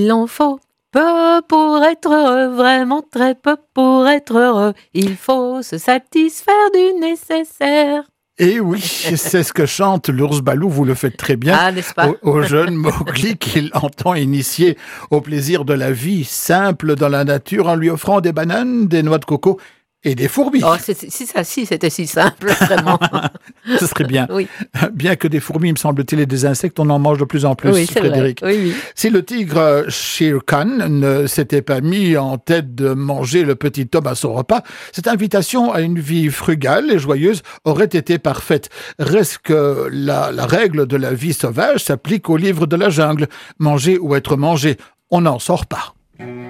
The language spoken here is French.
Il en faut peu pour être heureux, vraiment très peu pour être heureux. Il faut se satisfaire du nécessaire. Et oui, c'est ce que chante l'ours Balou, vous le faites très bien, Ah, n'est-ce pas? au jeune Mowgli qu'il entend initier au plaisir de la vie simple dans la nature en lui offrant des bananes, des noix de coco et des fourmis. Oh, si c'était si simple, vraiment. Ce serait bien. Oui, Bien que des fourmis, me semble-t-il, et des insectes, on en mange de plus en plus, oui, c'est Frédéric. vrai. Oui. Si le tigre Shere Khan ne s'était pas mis en tête de manger le petit homme à son repas, cette invitation à une vie frugale et joyeuse aurait été parfaite. Reste que la règle de la vie sauvage s'applique au livre de la jungle. Manger ou être mangé, on n'en sort pas.